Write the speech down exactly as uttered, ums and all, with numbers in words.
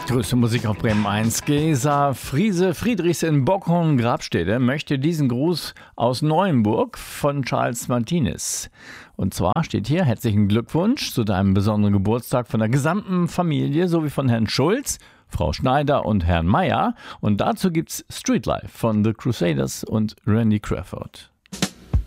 Größte Musik auf Bremen eins. Gesa Friese Friedrichs in Bockhorn-Grabstede möchte diesen Gruß aus Neuenburg von Charles Martinez. Und zwar steht hier: Herzlichen Glückwunsch zu deinem besonderen Geburtstag von der gesamten Familie sowie von Herrn Schulz, Frau Schneider und Herrn Meyer. Und dazu gibt's Streetlife von The Crusaders und Randy Crawford.